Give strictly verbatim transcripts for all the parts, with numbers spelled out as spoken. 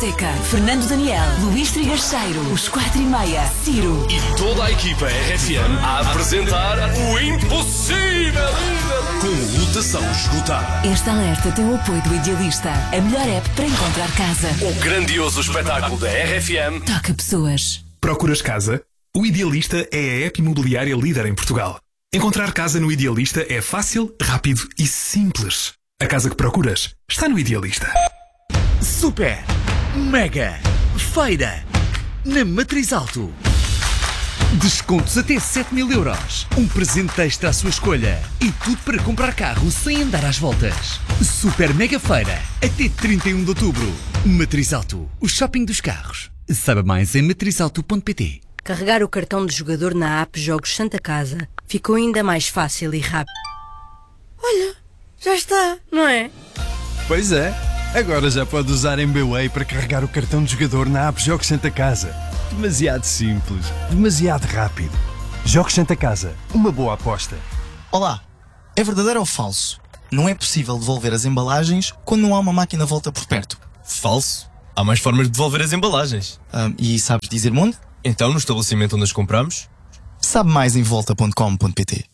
Fonseca, Fernando Daniel, Luís Trigacheiro, os quatro e meia, Ciro e toda a equipa R F M a apresentar o impossível com lotação esgotada. Este alerta tem o apoio do Idealista, a melhor app para encontrar casa. O grandioso espetáculo da R F M toca pessoas. Procuras casa? O Idealista é a app imobiliária líder em Portugal. Encontrar casa no Idealista é fácil, rápido e simples. A casa que procuras está no Idealista. Super, mega, feira, na Matriz Alto. Descontos até sete mil euros. Um presente extra à sua escolha. E tudo para comprar carro sem andar às voltas. Super mega feira, até trinta e um de outubro. Matriz Alto, o shopping dos carros. Saiba mais em matriz alto ponto pt. Carregar o cartão de jogador na app Jogos Santa Casa ficou ainda mais fácil e rápido. Olha, já está, não é? Pois é, agora já pode usar M B W A Y para carregar o cartão de jogador na app Jogos Santa Casa. Demasiado simples, demasiado rápido. Jogos Santa Casa, uma boa aposta. Olá, é verdadeiro ou falso? Não é possível devolver as embalagens quando não há uma máquina volta por perto. Falso. Há mais formas de devolver as embalagens. Ah, e sabes dizer-me onde? Então, no estabelecimento onde as compramos? Sabe mais em volta ponto com ponto pt.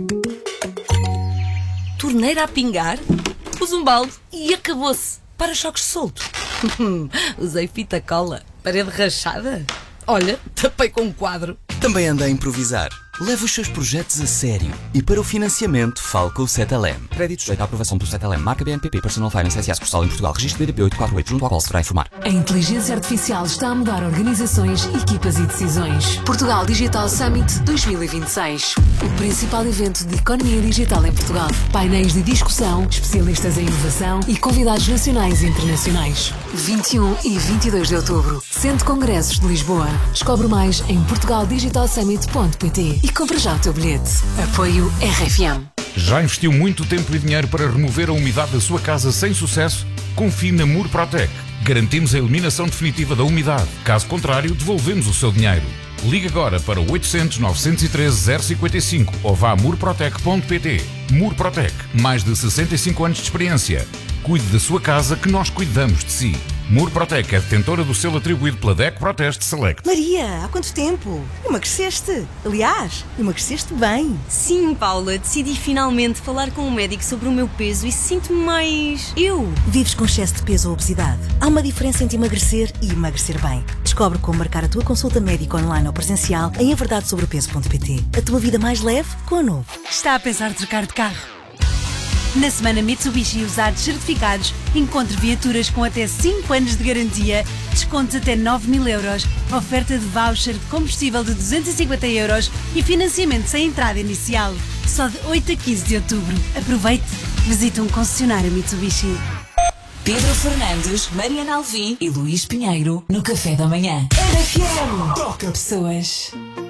Torneira a pingar, pus um balde e acabou-se. Para-choques solto. Usei fita cola. Parede rachada. Olha, tapei com um quadro. Também anda a improvisar. Leve os seus projetos a sério. E para o financiamento, fale com o Cetelem. Crédito sujeito à aprovação do Cetelem. Marca B N P P Personal Finance S A sucursal em Portugal. Registro B D P oito quatro oito, junto ao qual se deverá informar. A inteligência artificial está a mudar organizações, equipas e decisões. Portugal Digital Summit dois mil e vinte e seis. O principal evento de economia digital em Portugal. Painéis de discussão, especialistas em inovação e convidados nacionais e internacionais. vinte e um e vinte e dois de outubro. Centro de Congressos de Lisboa. Descobre mais em portugal digital summit ponto pt e compra já o teu bilhete. Apoio R F M. Já investiu muito tempo e dinheiro para remover a umidade da sua casa sem sucesso? Confie na Murprotec. Garantimos a eliminação definitiva da umidade. Caso contrário, devolvemos o seu dinheiro. Ligue agora para o oitocentos, novecentos e treze, zero cinquenta e cinco ou vá a murprotec ponto pt. Murprotec. Mais de sessenta e cinco anos de experiência. Cuide da sua casa que nós cuidamos de si. Murprotec é detentora do selo atribuído pela D E C Proteste Select. Maria, há quanto tempo? Emagreceste. Aliás, emagreceste bem. Sim, Paula, decidi finalmente falar com um médico sobre o meu peso e sinto-me mais... eu. Vives com excesso de peso ou obesidade? Há uma diferença entre emagrecer e emagrecer bem. Descobre como marcar a tua consulta médica online ou presencial em a verdade sobre o peso ponto pt. A tua vida mais leve com a Novo. Está a pensar em trocar de carro? Na semana Mitsubishi Usados Certificados, encontre viaturas com até cinco anos de garantia, descontos até nove mil euros, oferta de voucher de combustível de duzentos e cinquenta euros e financiamento sem entrada inicial. Só de oito a quinze de outubro. Aproveite! Visite um concessionário Mitsubishi. Pedro Fernandes, Mariana Alvim e Luís Pinheiro no Café da Manhã. R F M. Toca pessoas.